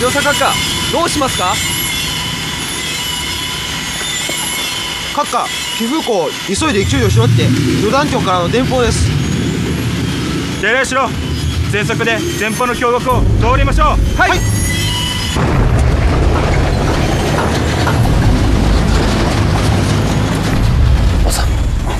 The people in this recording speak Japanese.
調査閣下、どうしますか？ 閣下、皮膚口急いで救助しろって旅団長からの電報です。 敬礼しろ。全速で前方の峡谷を通りましょう。 はい。